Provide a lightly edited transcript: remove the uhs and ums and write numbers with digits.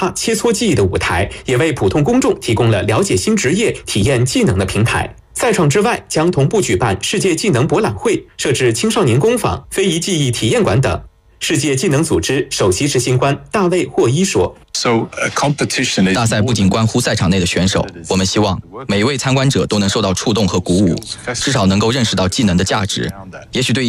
踏切磋技艺的舞台，也为普通公众提供了了解新职业、体验技能的平台。赛场之外，将同步举办世界技能博览会，设置青少年工坊、非遗技艺体验馆等。世界技能组织首席执行官大卫·霍伊说：“ 大赛不仅关乎赛场内的选手，我们希望每一位参观者都能受到触动和鼓舞，至少能够认识到技能的价值。也许对